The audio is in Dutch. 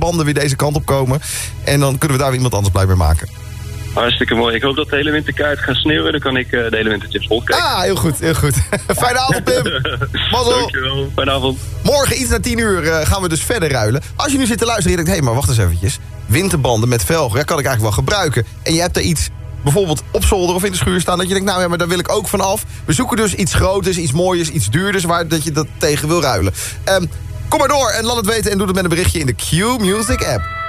banden weer deze kant op komen. En dan kunnen we daar weer iemand anders blij mee maken. Hartstikke mooi. Ik hoop dat de hele winter keihard gaat sneeuwen. Dan kan ik de hele winter James Bond kijken. Ah, heel goed, heel goed. Fijne avond, Pim. Mazzel. Dankjewel. Fijne avond. Morgen iets na 10 uur gaan we dus verder ruilen. Als je nu zit te luisteren en je denkt, hé, maar wacht eens eventjes. Winterbanden met velgen, ja, kan ik eigenlijk wel gebruiken. En je hebt er iets, bijvoorbeeld op zolder of in de schuur staan, dat je denkt, nou ja, maar daar wil ik ook van af. We zoeken dus iets groters, iets mooiers, iets duurders, waar dat je dat tegen wil ruilen. Kom maar door en laat het weten en doe het met een berichtje in de Q-Music app.